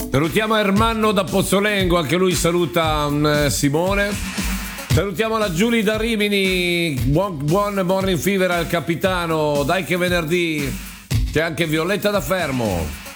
Salutiamo Ermanno da Pozzolengo, anche lui saluta Simone. Salutiamo la Giulia da Rimini, buon morning fever al capitano, dai che venerdì. C'è anche Violetta da Fermo.